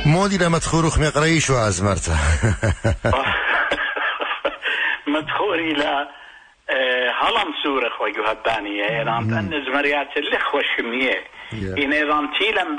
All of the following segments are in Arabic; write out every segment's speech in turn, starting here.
مودي لما تخوروخ مقريش وازمرته مدخوري لا هلم سورخ وجهبانية إيران أن زمريات الإخوة الشمية إن إيران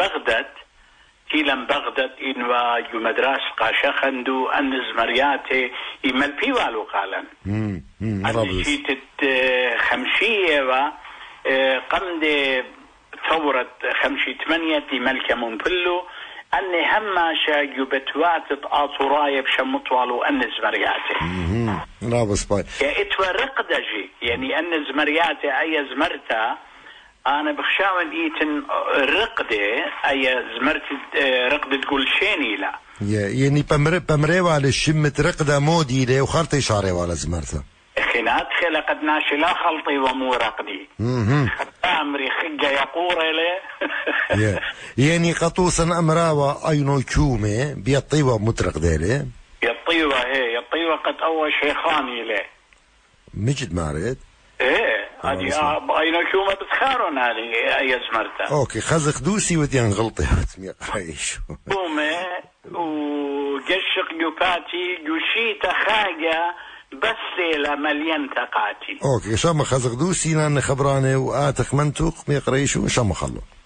تيلم بغداد إن واجو مدرس قاشا خندو أن زمريات يمل بيوالو قالن أن شيتت خمشية و قمد ثورة 58 ملكة منبلو أني هما شاجو بتواتت آطوراي بشمطوالو أن زمرياتي لا بس باي يا إتوا رقدجي يعني أن زمرياتي أي زمرتا أنا بخشاون إيتن رقدة أي زمرتي رقدة تقول شيني لا يعني بمري على الشمة رقدة مودي لي وخلطي شعري على زمرتا خنات خلقت ناشي لا خلطي ومو رقدي أمري خجة يقور إليه يعني قطوسا أمراوة أينو كومي بيطيوة مترق ديلي يطيوة قد أول شيخاني له مجد مارد هذه أينو كومة بتخارون هذه أي زمرتا أوكي خزق دوسي وديان غلطي وتميق عيش كومي وجشق يوكاتي جوشيتا خاجة بس لا مليان تقاتي اوكي شام خزق دوسي لان خبرانه واتخ منطق ميقريشو شام خلو